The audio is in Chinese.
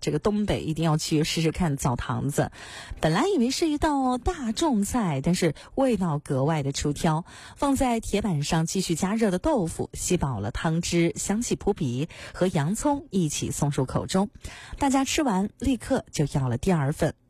这个东北一定要去试试看澡堂子。本来以为是一道大众菜，但是味道格外的出挑。放在铁板上继续加热的豆腐，吸饱了汤汁，香气扑鼻，和洋葱一起送入口中。大家吃完立刻就要了第二份。